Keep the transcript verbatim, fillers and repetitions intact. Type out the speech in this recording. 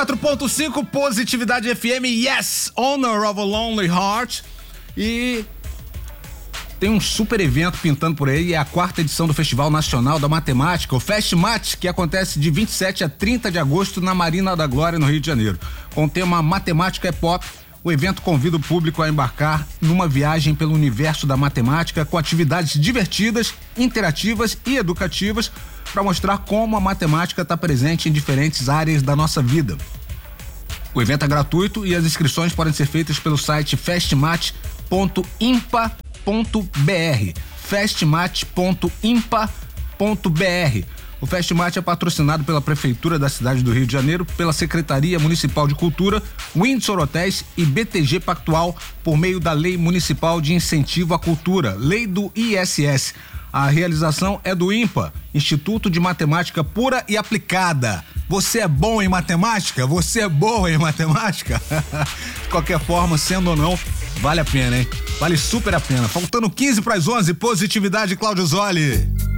quatro ponto cinco Positividade F M, Yes, Honor of a Lonely Heart. E tem um super evento pintando por aí, é a quarta edição do Festival Nacional da Matemática, o FestMat, que acontece de vinte e sete a trinta de agosto na Marina da Glória, no Rio de Janeiro. Com o tema Matemática é Pop, o evento convida o público a embarcar numa viagem pelo universo da matemática com atividades divertidas, interativas e educativas para mostrar como a matemática está presente em diferentes áreas da nossa vida. O evento é gratuito e as inscrições podem ser feitas pelo site festmat ponto impa ponto br, festmat ponto impa ponto br. O FestMat é patrocinado pela Prefeitura da cidade do Rio de Janeiro, pela Secretaria Municipal de Cultura, Windsor Hotéis e B T G Pactual, por meio da Lei Municipal de Incentivo à Cultura, Lei do I S S. A realização é do IMPA, Instituto de Matemática Pura e Aplicada. Você é bom em matemática? Você é boa em matemática? De qualquer forma, sendo ou não, vale a pena, hein? Vale super a pena. Faltando quinze para as onze, Positividade, Cláudio Zoli.